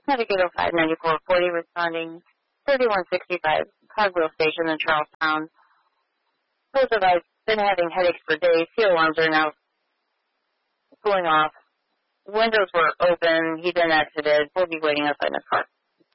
Navigator 59440 responding 3165 Cogwheel Station in Charlestown. Both of us been having headaches for days. Seal alarms are now going off. Windows were open. He then exited. We'll be waiting outside in the car.